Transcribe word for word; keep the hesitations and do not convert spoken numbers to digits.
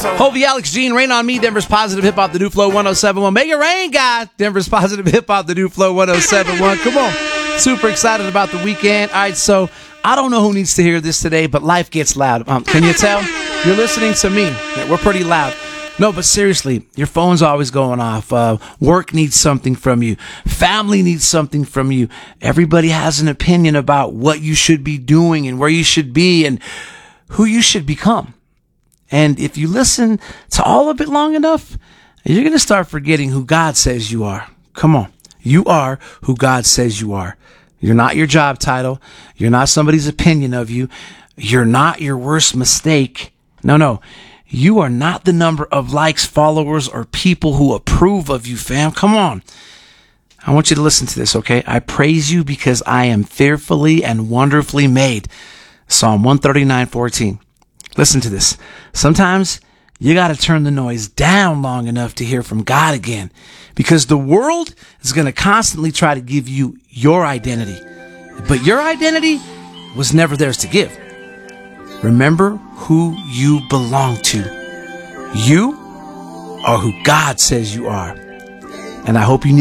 Hovey, Alex, Gene, Rain on Me, Denver's Positive Hip Hop, the new Flow one oh seven point one. Make it rain, God. Denver's Positive Hip Hop, the new Flow one oh seven point one. Come on. Super excited about the weekend. All right, so I don't know who needs to hear this today, but life gets loud. Um, can you tell? You're listening to me. We're pretty loud. No, but seriously, your phone's always going off. Uh, work needs something from you. Family needs something from you. Everybody has an opinion about what you should be doing and where you should be and who you should become. And if you listen to all of it long enough, you're going to start forgetting who God says you are. Come on. You are who God says you are. You're not your job title. You're not somebody's opinion of you. You're not your worst mistake. No, no. You are not the number of likes, followers, or people who approve of you, fam. Come on. I want you to listen to this, okay? I praise you because I am fearfully and wonderfully made. Psalm one thirty-nine fourteen. Listen to this. Sometimes you got to turn the noise down long enough to hear from God again, because the world is going to constantly try to give you your identity, but your identity was never theirs to give. Remember who you belong to. You are who God says you are. And I hope you